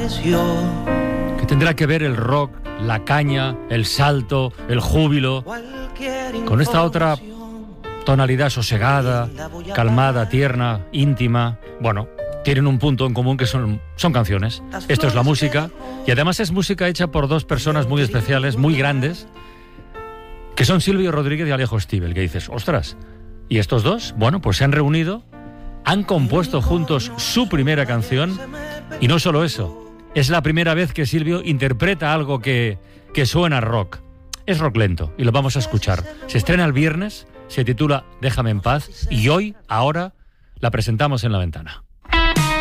¿Qué tendrá que ver el rock, la caña, el salto, el júbilo, con esta otra tonalidad sosegada, calmada, tierna, íntima? Bueno, tienen un punto en común que son canciones. Esto es la música, y además es música hecha por dos personas muy especiales, muy grandes, que son Silvio Rodríguez y Alejo Stivel, que dices, ostras, ¿y estos dos? Bueno, pues se han reunido, han compuesto juntos su primera canción, y no solo eso, es la primera vez que Silvio interpreta algo que suena rock. Es rock lento, y lo vamos a escuchar. Se estrena el viernes, se titula Déjame en paz, y hoy, ahora, la presentamos en La Ventana.